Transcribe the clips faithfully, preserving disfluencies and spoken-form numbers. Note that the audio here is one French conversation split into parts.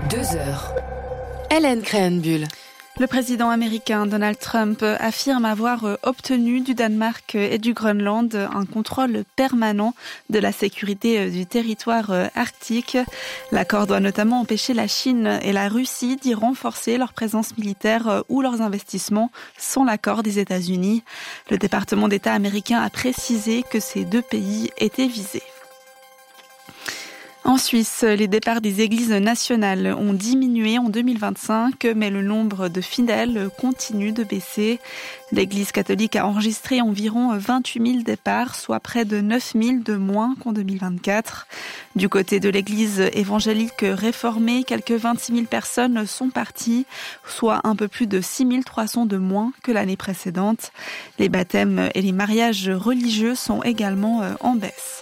Deux heures. Hélène Krenbuhl. Le président américain Donald Trump affirme avoir obtenu du Danemark et du Groenland un contrôle permanent de la sécurité du territoire arctique. L'accord doit notamment empêcher la Chine et la Russie d'y renforcer leur présence militaire ou leurs investissements sans l'accord des États-Unis. Le département d'État américain a précisé que ces deux pays étaient visés. En Suisse, les départs des églises nationales ont diminué en deux mille vingt-cinq, mais le nombre de fidèles continue de baisser. L'Église catholique a enregistré environ vingt-huit mille départs, soit près de neuf mille de moins qu'en deux mille vingt-quatre. Du côté de l'Église évangélique réformée, quelques vingt-six mille personnes sont parties, soit un peu plus de six mille trois cents de moins que l'année précédente. Les baptêmes et les mariages religieux sont également en baisse.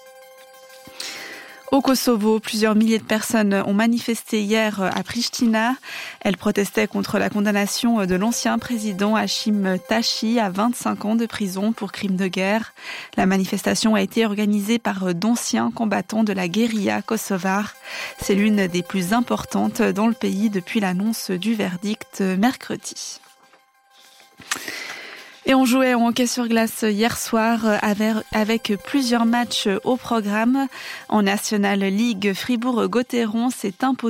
Au Kosovo, plusieurs milliers de personnes ont manifesté hier à Pristina. Elles protestaient contre la condamnation de l'ancien président Hashim Thaçi à vingt-cinq ans de prison pour crimes de guerre. La manifestation a été organisée par d'anciens combattants de la guérilla kosovare. C'est l'une des plus importantes dans le pays depuis l'annonce du verdict mercredi. Et on jouait en hockey sur glace hier soir avec, avec plusieurs matchs au programme. En National League, Fribourg-Gotteron s'est imposé